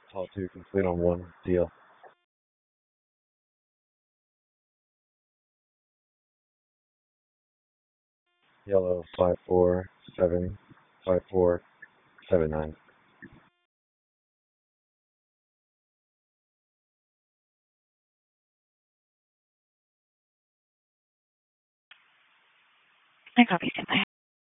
Tall 2 complete on 1, deal. Yellow 5475479. I copy, stand by.